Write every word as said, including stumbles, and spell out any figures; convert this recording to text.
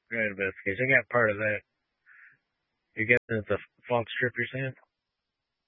Right investigation. I got part of that. You guessing it's a false trip, you're saying?